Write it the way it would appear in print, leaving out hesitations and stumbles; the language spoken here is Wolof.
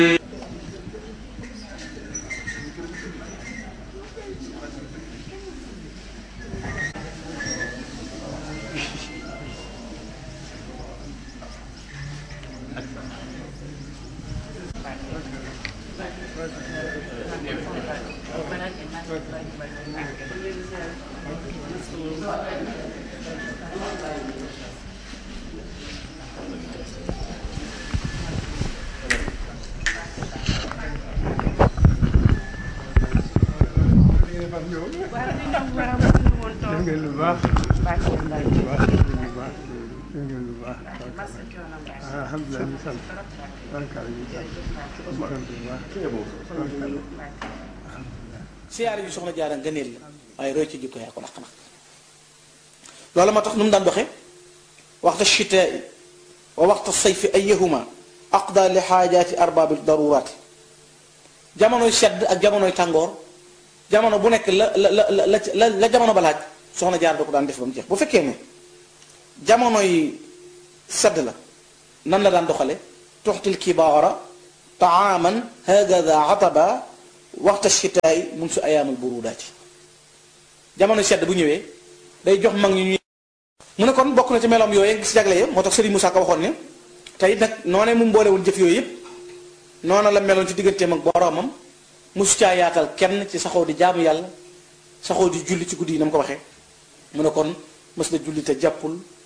siyaare bi soxna Jaara ngëneel la waaye roy ci jikko yaa ko naq nag loolu moo tax nu mu daan doxe waxta chitaai wa waxta sayfi ayahuma aqda li xaajaati arbaabi daruraati jamonoy sedd ak jamonoy tàngoor jamono bu nekk la jamono ba laaj soxna Jaara da ko daan def ba mu jeex bu fekkee ne jamonoy sedd la nan la daan doxale tuxtil kibaara taaman hagada ataba waxta chitaay mun su ayaamul burudaati jamono sedd bu ñëwee day jox mag ñi ñuy mu ne kon bokk na ci meloom yooyu gis jagle ya moo tax Serigne Moussa Ka waxoon ne tey nag noonee mu mboolewul jëf yooyu yëpp noona la meloon ci digganteem ak boroomam mosu caa yaatal kenn ci saxoo di jaamu yàlla saxoo di julli ci guddi yi na mu ko waxee mu ne kon mës na julli te jàppul